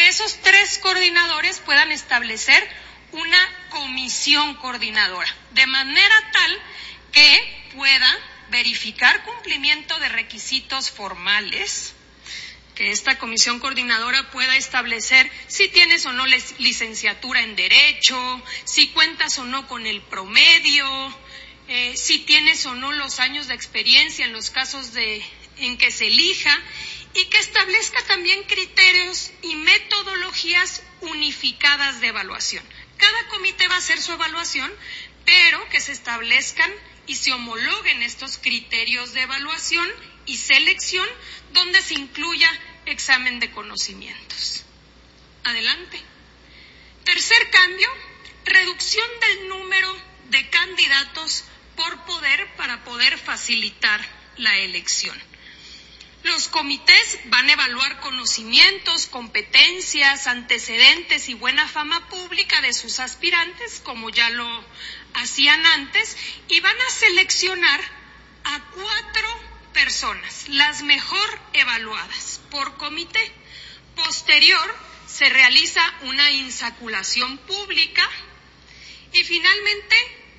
esos 3 coordinadores puedan establecer una comisión coordinadora, de manera tal que pueda verificar cumplimiento de requisitos formales, que esta comisión coordinadora pueda establecer si tienes o no licenciatura en Derecho, si cuentas o no con el promedio, si tienes o no los años de experiencia en los casos en que se elija, y que establezca también criterios y metodologías unificadas de evaluación. Cada comité va a hacer su evaluación, pero que se establezcan y se homologuen estos criterios de evaluación y selección, donde se incluya examen de conocimientos. Adelante. Tercer cambio, reducción del número de candidatos por poder para poder facilitar la elección. Los comités van a evaluar conocimientos, competencias, antecedentes y buena fama pública de sus aspirantes, como ya lo hacían antes, y van a seleccionar a 4 personas, las mejor evaluadas por comité. Posterior, se realiza una insaculación pública y finalmente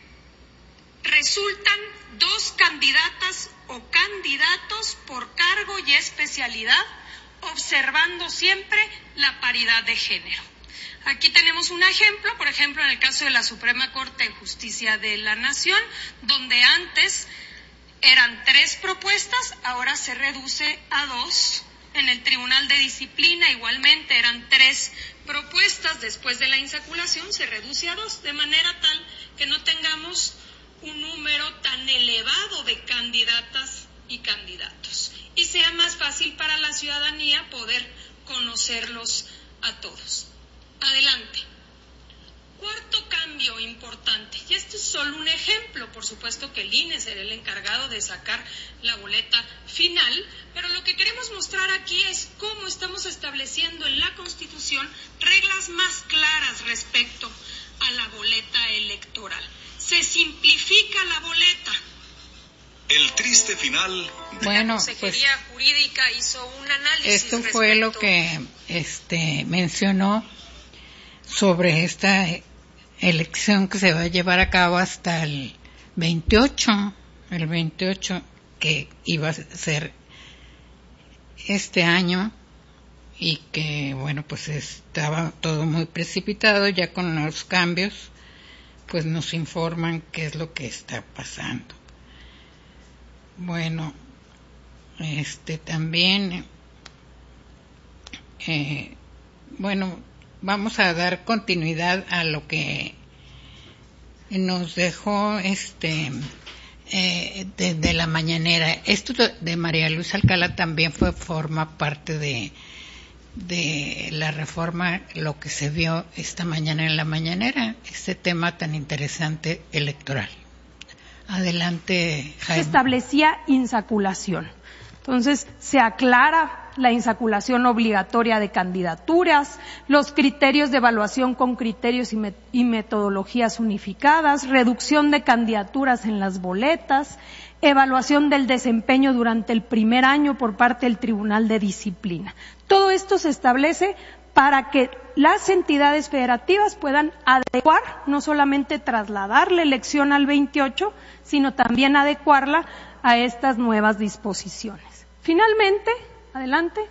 resultan 2 candidatas o candidatos por cargo y especialidad, observando siempre la paridad de género. Aquí tenemos un ejemplo, por ejemplo, en el caso de la Suprema Corte de Justicia de la Nación, donde antes eran 3 propuestas, ahora se reduce a 2. En el Tribunal de Disciplina igualmente eran 3 propuestas, después de la insaculación se reduce a 2, de manera tal que no tengamos un número tan elevado de candidatas y candidatos y sea más fácil para la ciudadanía poder conocerlos a todos. Adelante. Cuarto cambio importante, y este es solo un ejemplo, por supuesto que el INE será el encargado de sacar la boleta final, pero lo que queremos mostrar aquí es cómo estamos estableciendo en la Constitución reglas más claras respecto a la boleta electoral. Se simplifica la boleta. El triste final. La Consejería Jurídica hizo un análisis. Esto fue lo que mencionó sobre esta elección que se va a llevar a cabo hasta el 28, que iba a ser este año, y que bueno, pues estaba todo muy precipitado. Ya con los cambios pues nos informan qué es lo que está pasando. Bueno, también vamos a dar continuidad a lo que nos dejó de la mañanera. Esto de María Luisa Alcalá también forma parte de la reforma, lo que se vio esta mañana en la mañanera, este tema tan interesante electoral. Adelante, Jaime. Se establecía insaculación. Entonces, se aclara la insaculación obligatoria de candidaturas, los criterios de evaluación con criterios y metodologías unificadas, reducción de candidaturas en las boletas, evaluación del desempeño durante el primer año por parte del Tribunal de Disciplina. Todo esto se establece para que las entidades federativas puedan adecuar, no solamente trasladar la elección al 28, sino también adecuarla a estas nuevas disposiciones. Finalmente, adelante,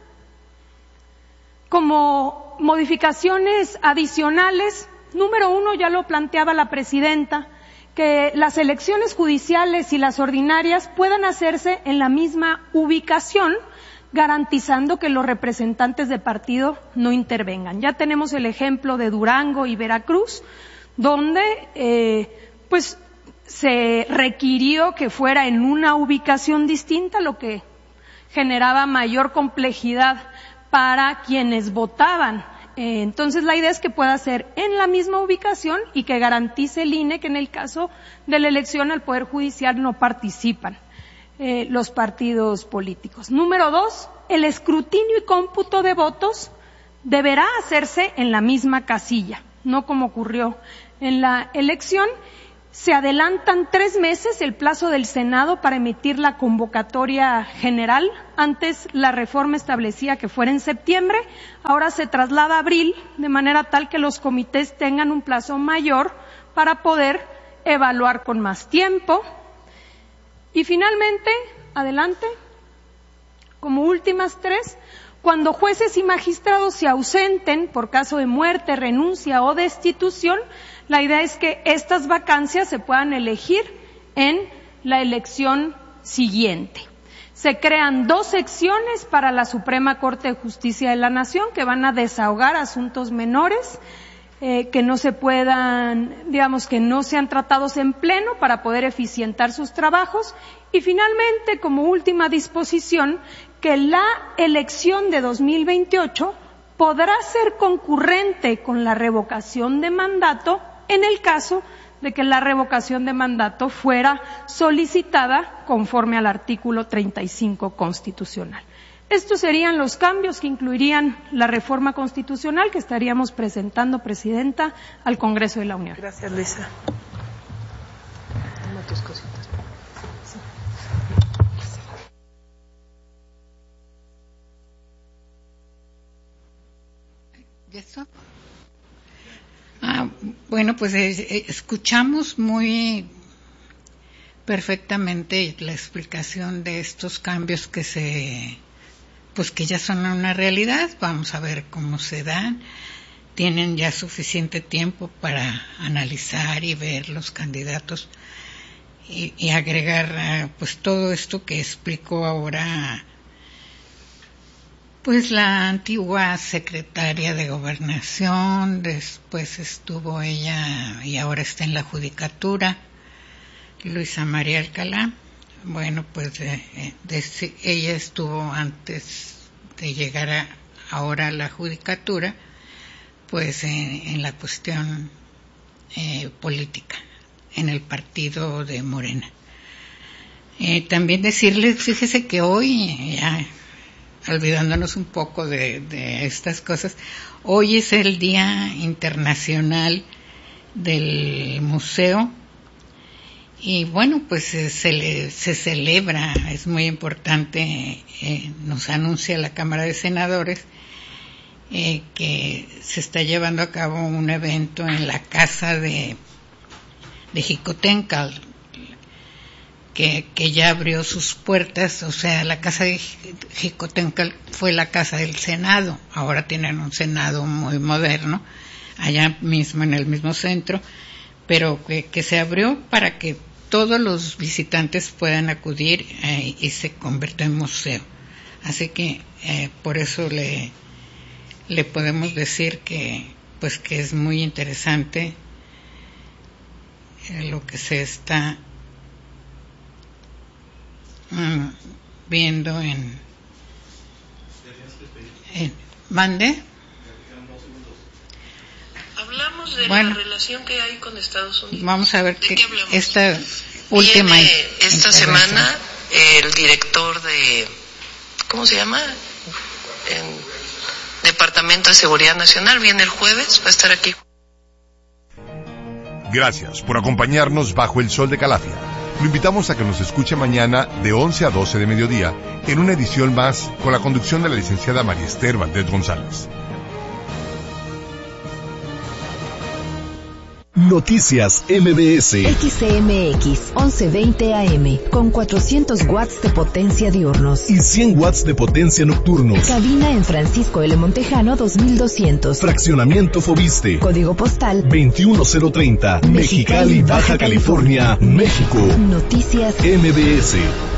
como modificaciones adicionales, número 1, ya lo planteaba la presidenta, que las elecciones judiciales y las ordinarias puedan hacerse en la misma ubicación, garantizando que los representantes de partido no intervengan. Ya tenemos el ejemplo de Durango y Veracruz, donde se requirió que fuera en una ubicación distinta, lo que generaba mayor complejidad para quienes votaban. Entonces la idea es que pueda ser en la misma ubicación y que garantice el INE que en el caso de la elección al Poder Judicial no participan los partidos políticos. Número 2, el escrutinio y cómputo de votos deberá hacerse en la misma casilla, no como ocurrió en la elección, se adelantan 3 meses el plazo del Senado para emitir la convocatoria general. Antes la reforma establecía que fuera en septiembre, ahora se traslada a abril, de manera tal que los comités tengan un plazo mayor para poder evaluar con más tiempo. Y finalmente, adelante, como últimas 3, cuando jueces y magistrados se ausenten por caso de muerte, renuncia o destitución, la idea es que estas vacancias se puedan elegir en la elección siguiente. Se crean 2 secciones para la Suprema Corte de Justicia de la Nación que van a desahogar asuntos menores que no se puedan, digamos, que no sean tratados en pleno para poder eficientar sus trabajos. Y finalmente, como última disposición, que la elección de 2028 podrá ser concurrente con la revocación de mandato en el caso de que la revocación de mandato fuera solicitada conforme al artículo 35 constitucional. Estos serían los cambios que incluirían la reforma constitucional que estaríamos presentando, Presidenta, al Congreso de la Unión. Gracias, Luisa. Toma tus cositas. ¿Y eso? Bueno, pues escuchamos muy perfectamente la explicación de estos cambios que ya son una realidad. Vamos a ver cómo se dan. Tienen ya suficiente tiempo para analizar y ver los candidatos y agregar pues todo esto que explicó ahora pues la antigua secretaria de Gobernación. Después estuvo ella y ahora está en la Judicatura, Luisa María Alcalá. Bueno, pues ella estuvo antes de llegar ahora a la Judicatura, pues en la cuestión política, en el partido de Morena. También decirles, fíjese que hoy, ya olvidándonos un poco de estas cosas, hoy es el Día Internacional del Museo. Y bueno, pues se celebra, es muy importante, nos anuncia la Cámara de Senadores que se está llevando a cabo un evento en la casa de Xicoténcatl, que ya abrió sus puertas. O sea, la casa de Xicoténcatl fue la casa del Senado, ahora tienen un Senado muy moderno, allá mismo en el mismo centro, pero que se abrió para que todos los visitantes puedan acudir y se convirtió en museo. Así que por eso le podemos decir que es muy interesante lo que se está viendo en ¿mande? Hablamos de la relación que hay con Estados Unidos. Vamos a ver qué esta última. Viene esta semana el director de, ¿cómo se llama? Departamento de Seguridad Nacional, viene el jueves, va a estar aquí. Gracias por acompañarnos bajo el sol de Calafia. Lo invitamos a que nos escuche mañana de 11 a 12 de mediodía en una edición más con la conducción de la licenciada María Esther Valdés González. Noticias MBS. XCMX 1120 AM con 400 watts de potencia diurnos y 100 watts de potencia nocturnos. Cabina en Francisco L. Montejano 2200. Fraccionamiento Fobiste. Código postal 21030. Mexicali, Baja California, México. Noticias MBS.